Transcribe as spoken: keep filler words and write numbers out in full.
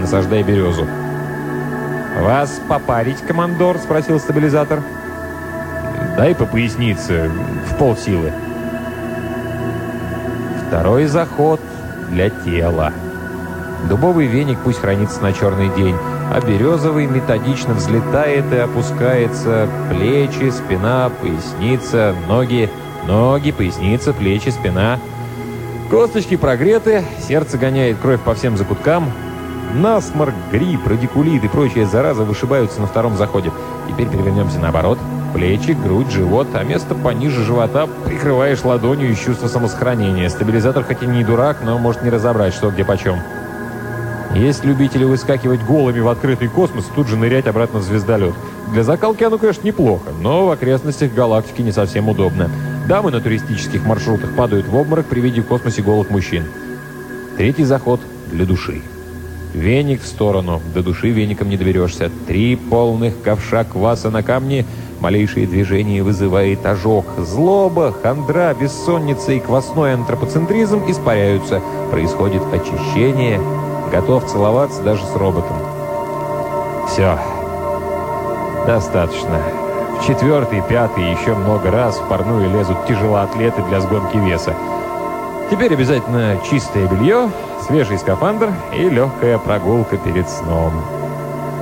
насаждая березу. «Вас попарить, командор?» — спросил стабилизатор. «Дай по пояснице, в полсилы». Второй заход для тела. Дубовый веник пусть хранится на черный день, а березовый методично взлетает и опускается. Плечи, спина, поясница, ноги, ноги, поясница, плечи, спина. Косточки прогреты, сердце гоняет кровь по всем закуткам. Насморк, грипп, радикулит и прочая зараза вышибаются на втором заходе. Теперь перевернемся наоборот. Плечи, грудь, живот, а место пониже живота прикрываешь ладонью из чувства самосохранения. Стабилизатор хоть и не дурак, но может не разобрать, что где почем. Есть любители выскакивать голыми в открытый космос и тут же нырять обратно в звездолет. Для закалки оно, конечно, неплохо, но в окрестностях галактики не совсем удобно. Дамы на туристических маршрутах падают в обморок при виде в космосе голых мужчин. Третий заход для души. Веник в сторону. До души веником не доберешься. Три полных ковша кваса на камне. Малейшее движение вызывает ожог. Злоба, хандра, бессонница и квасной антропоцентризм испаряются. Происходит очищение. Готов целоваться даже с роботом. Все. Достаточно. В четвертый, пятый и еще много раз в парную лезут тяжелоатлеты для сгонки веса. Теперь обязательно чистое белье, свежий скафандр и легкая прогулка перед сном.